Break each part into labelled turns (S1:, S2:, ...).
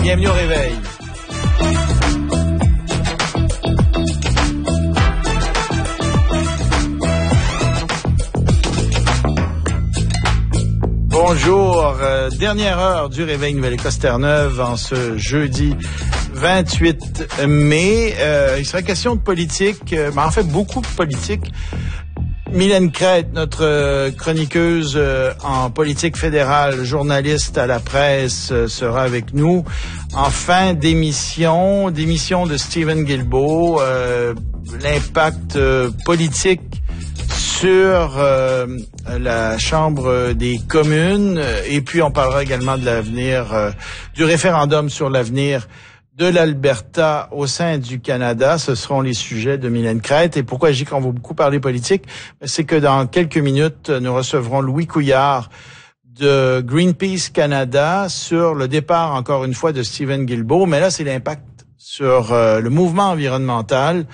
S1: Bienvenue au Réveil. Bonjour, dernière heure du Réveil Nouvelle-Écosse Terre-Neuve en ce jeudi 28 mai. Il sera question de politique, mais en fait beaucoup de politique. Mylène Crête, notre chroniqueuse en politique fédérale, journaliste à la presse, sera avec nous en fin d'émission de Stephen Guilbeault, l'impact politique sur la Chambre des communes, et puis on parlera également de l'avenir, du référendum sur l'avenir de l'Alberta au sein du Canada. Ce seront les sujets de Mylène Crête. Et pourquoi je dis qu'on va beaucoup parler politique, c'est que dans quelques minutes, nous recevrons Louis Couillard de Greenpeace Canada sur le départ, encore une fois, de Stephen Guilbeault. Mais là, c'est l'impact sur le mouvement environnemental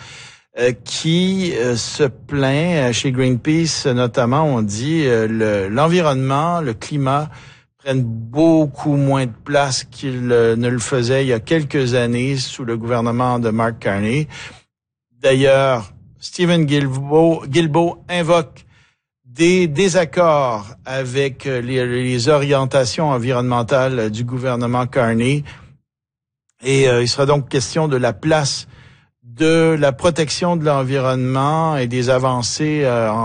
S1: qui se plaint chez Greenpeace, notamment, on dit, l'environnement, le climat prennent beaucoup moins de place qu'ils ne le faisaient il y a quelques années sous le gouvernement de Mark Carney. D'ailleurs, Stephen Guilbeault invoque des désaccords avec les orientations environnementales du gouvernement Carney. Et il sera donc question de la place de la protection de l'environnement et des avancées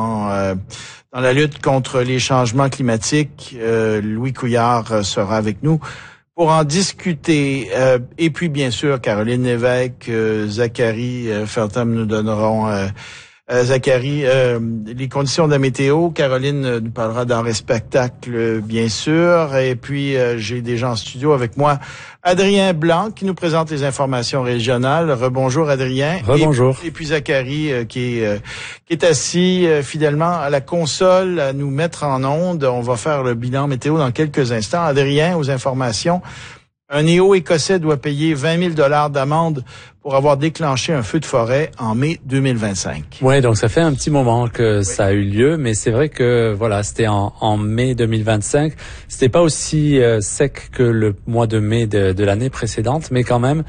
S1: dans la lutte contre les changements climatiques. Louis Couillard sera avec nous pour en discuter. Et puis, bien sûr, Caroline Lévesque, Zachary Feltham nous donneront... Zachary, les conditions de la météo. Caroline nous parlera d'art et spectacle, bien sûr. Et puis, j'ai déjà en studio avec moi Adrien Blanc qui nous présente les informations régionales. Rebonjour Adrien.
S2: Rebonjour.
S1: Et puis Zachary qui est assis fidèlement à la console à nous mettre en onde. On va faire le bilan météo dans quelques instants. Adrien, aux informations. Un néo-écossais doit payer 20 000 $ d'amende pour avoir déclenché un feu de forêt en mai 2025.
S2: Ouais, donc ça fait un petit moment que ça a eu lieu, mais c'est vrai que voilà, c'était en mai 2025. C'était pas aussi sec que le mois de mai de l'année précédente, mais quand même,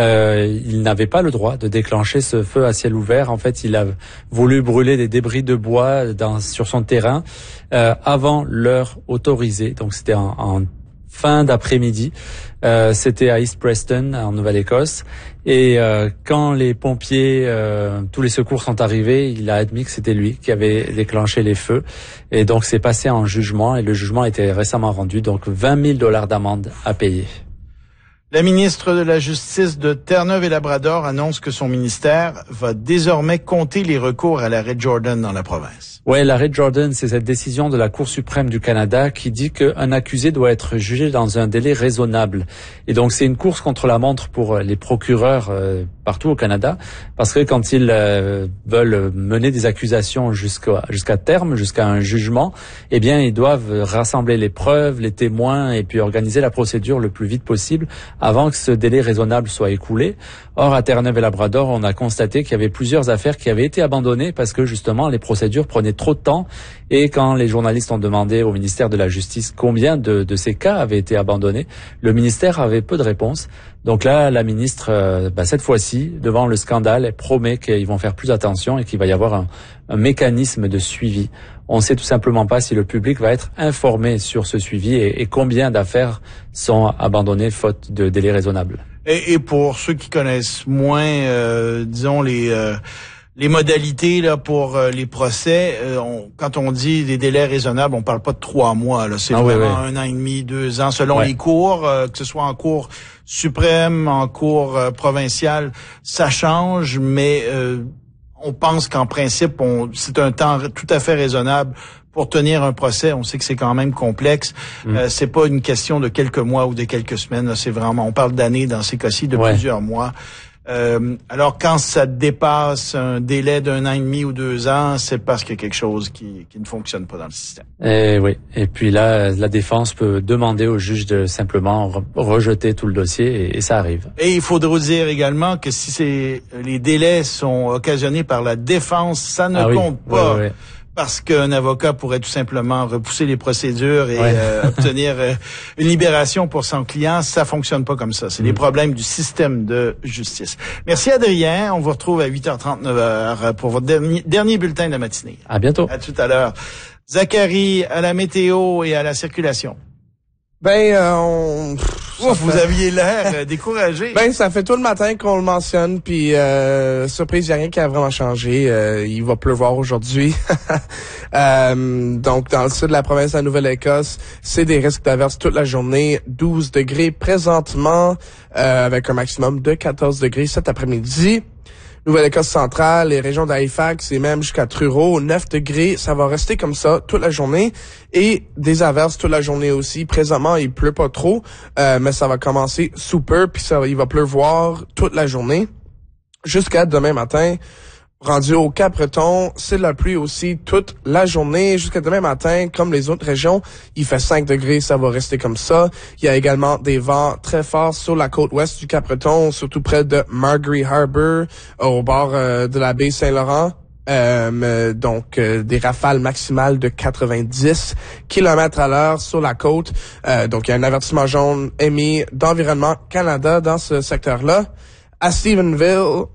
S2: il n'avait pas le droit de déclencher ce feu à ciel ouvert. En fait, il a voulu brûler des débris de bois sur son terrain avant l'heure autorisée. Donc c'était en fin d'après-midi. C'était à East Preston, en Nouvelle-Écosse. Et quand les pompiers, tous les secours sont arrivés, il a admis que c'était lui qui avait déclenché les feux. Et donc, c'est passé en jugement. Et le jugement a été récemment rendu. Donc, 20 000 $ d'amende à payer.
S1: La ministre de la Justice de Terre-Neuve-et-Labrador annonce que son ministère va désormais compter les recours à l'arrêt Jordan dans la province.
S2: Ouais, l'arrêt Jordan, c'est cette décision de la Cour suprême du Canada qui dit qu'un accusé doit être jugé dans un délai raisonnable. Et donc, c'est une course contre la montre pour les procureurs partout au Canada, parce que quand ils veulent mener des accusations jusqu'à terme, jusqu'à un jugement, eh bien, ils doivent rassembler les preuves, les témoins, et puis organiser la procédure le plus vite possible avant que ce délai raisonnable soit écoulé. Or, à Terre-Neuve-et-Labrador, on a constaté qu'il y avait plusieurs affaires qui avaient été abandonnées parce que, justement, les procédures prenaient trop de temps. Et quand les journalistes ont demandé au ministère de la Justice combien de ces cas avaient été abandonnés, le ministère avait peu de réponses. Donc là, la ministre, cette fois-ci, devant le scandale, elle promet qu'ils vont faire plus attention et qu'il va y avoir un mécanisme de suivi. On ne sait tout simplement pas si le public va être informé sur ce suivi et combien d'affaires sont abandonnées faute de délai raisonnable.
S1: Et pour ceux qui connaissent moins, disons les modalités là pour les procès, quand on dit des délais raisonnables, on parle pas de 3 mois. Là, c'est vraiment 1 an et demi, 2 ans, selon les cours, que ce soit en cour suprême, en cour provinciale, ça change, mais on pense qu'en principe, c'est un temps tout à fait raisonnable pour tenir un procès. On sait que c'est quand même complexe. C'est pas une question de quelques mois ou de quelques semaines. Là, c'est vraiment, on parle d'années dans ces cas-ci, de plusieurs mois. Alors, quand ça dépasse un délai d'1 an et demi ou 2 ans, c'est parce qu'il y a quelque chose qui ne fonctionne pas dans le système.
S2: Oui. Et puis là, la défense peut demander au juge de simplement rejeter tout le dossier et ça arrive.
S1: Et il faudra dire également que si les délais sont occasionnés par la défense, ça ne compte pas. parce qu'un avocat pourrait tout simplement repousser les procédures et obtenir une libération pour son client. Ça fonctionne pas comme ça. C'est les problèmes du système de justice. Merci Adrien. On vous retrouve à 8h30, 9h pour votre dernier bulletin de la matinée.
S2: À bientôt.
S1: À tout à l'heure. Zachary, à la météo et à la circulation. Vous aviez l'air découragé.
S3: Ça fait tout le matin qu'on le mentionne, puis surprise, il n'y a rien qui a vraiment changé. Il va pleuvoir aujourd'hui. Donc, dans le sud de la province de la Nouvelle-Écosse, c'est des risques d'averses toute la journée. 12 degrés présentement, avec un maximum de 14 degrés cet après-midi. Nouvelle-Écosse centrale, les régions d'Halifax et même jusqu'à Truro, 9 degrés, ça va rester comme ça toute la journée. Et des averses toute la journée aussi. Présentement, il pleut pas trop, mais ça va commencer sous peu, puis il va pleuvoir toute la journée jusqu'à demain matin. Rendu au Cap-Breton, c'est de la pluie aussi toute la journée jusqu'à demain matin. Comme les autres régions, il fait 5 degrés, ça va rester comme ça. Il y a également des vents très forts sur la côte ouest du Cap-Breton, surtout près de Margery Harbour, au bord de la baie Saint-Laurent. Donc des rafales maximales de 90 km à l'heure sur la côte. Donc il y a un avertissement jaune émis d'Environnement Canada dans ce secteur-là. À Stephenville,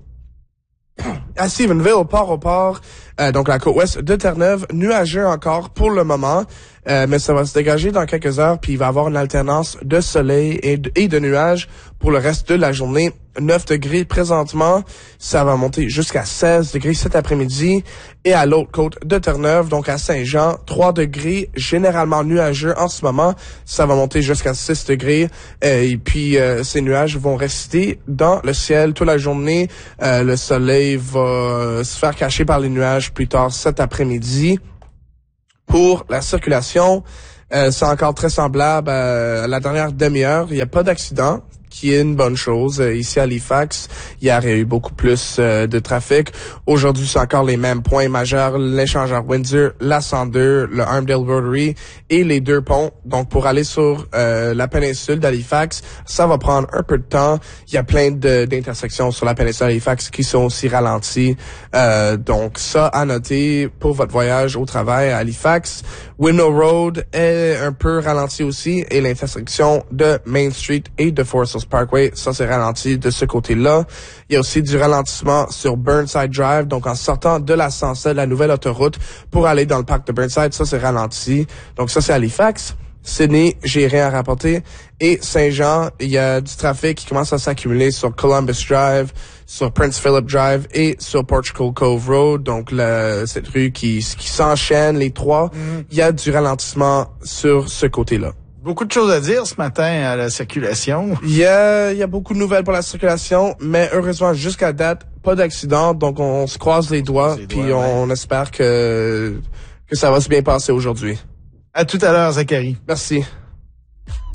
S3: Port-au-Port, donc la côte ouest de Terre-Neuve, nuageux encore pour le moment, mais ça va se dégager dans quelques heures, puis il va y avoir une alternance de soleil et de nuages pour le reste de la journée. 9 degrés présentement, ça va monter jusqu'à 16 degrés cet après-midi. Et à l'autre côte de Terre-Neuve, donc à Saint-Jean, 3 degrés, généralement nuageux en ce moment. Ça va monter jusqu'à 6 degrés. Et puis, ces nuages vont rester dans le ciel toute la journée. Le soleil va se faire cacher par les nuages plus tard cet après-midi. Pour la circulation, c'est encore très semblable à la dernière demi-heure. Il n'y a pas d'accident, qui est une bonne chose. Ici à Halifax, hier, il y a eu beaucoup plus de trafic. Aujourd'hui, c'est encore les mêmes points majeurs, l'échangeur Windsor, la 102, le Armdale Rotary et les deux ponts. Donc, pour aller sur la péninsule d'Halifax, ça va prendre un peu de temps. Il y a plein d'intersections sur la péninsule d'Halifax qui sont aussi ralenties. Donc, ça à noter pour votre voyage au travail à Halifax. Winnow Road est un peu ralenti aussi et l'intersection de Main Street et de Forest Parkway, ça c'est ralenti de ce côté-là. Il y a aussi du ralentissement sur Burnside Drive, donc en sortant de la 107, la nouvelle autoroute, pour aller dans le parc de Burnside, ça c'est ralenti. Donc ça c'est Halifax. Sydney, j'ai rien à rapporter. Et Saint-Jean, il y a du trafic qui commence à s'accumuler sur Columbus Drive, sur Prince Philip Drive et sur Portugal Cove Road. Donc cette rue qui s'enchaîne, les trois, il y a du ralentissement sur ce côté-là.
S1: Beaucoup de choses à dire ce matin à la circulation.
S3: Il y a beaucoup de nouvelles pour la circulation, mais heureusement, jusqu'à date, pas d'accident. Donc, on se croise les doigts, puis on espère que ça va se bien passer aujourd'hui.
S1: À tout à l'heure, Zachary.
S3: Merci.